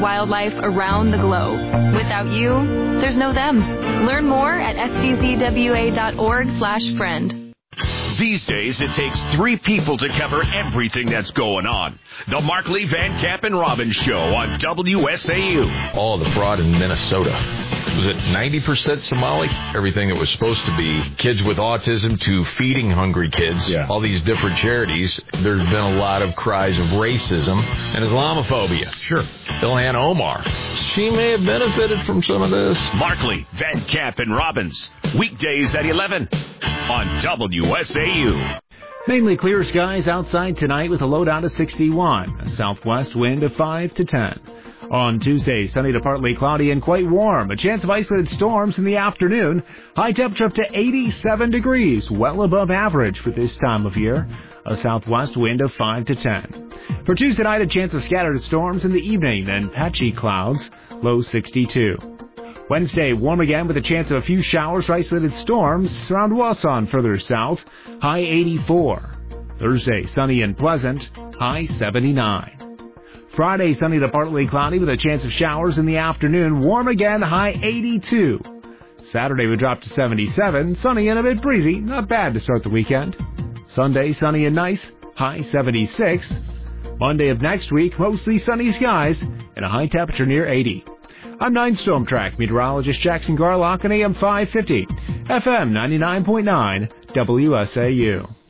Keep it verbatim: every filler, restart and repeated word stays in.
wildlife around the globe. Without you, there's no them. Learn more at s d z w a dot org slash friend. These days, it takes three people to cover everything that's going on. The Markley, Van Camp, and Robbins Show on W S A U. All the fraud in Minnesota. Was it ninety percent Somali? Everything that was supposed to be kids with autism to feeding hungry kids. Yeah. All these different charities. There's been a lot of cries of racism and Islamophobia. Sure. Ilhan Omar. She may have benefited from some of this. Markley, Van Camp, and Robbins. Weekdays at eleven on W S A U. Mainly clear skies outside tonight with a low down to sixty-one. A southwest wind of five to ten. On Tuesday, sunny to partly cloudy and quite warm. A chance of isolated storms in the afternoon. High temperature up to eighty-seven degrees, well above average for this time of year. A southwest wind of five to ten. For Tuesday night, a chance of scattered storms in the evening, then patchy clouds, low sixty-two. Wednesday, warm again with a chance of a few showers or isolated storms around Wausau further south, high eighty-four. Thursday, sunny and pleasant, high seventy-nine. Friday, sunny to partly cloudy with a chance of showers in the afternoon, warm again, high eighty-two. Saturday would drop to seventy-seven, sunny and a bit breezy, not bad to start the weekend. Sunday, sunny and nice, high seventy-six. Monday of next week, mostly sunny skies and a high temperature near eighty. I'm nine Storm Track meteorologist Jackson Garlock on A M five fifty, F M ninety-nine point nine, W S A U.